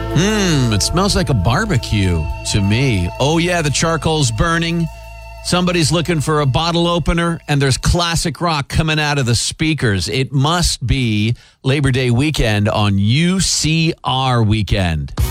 It smells like a barbecue to me. Oh, yeah, the charcoal's burning. Somebody's looking for a bottle opener, and there's classic rock coming out of the speakers. It must be Labor Day weekend on UCR weekend.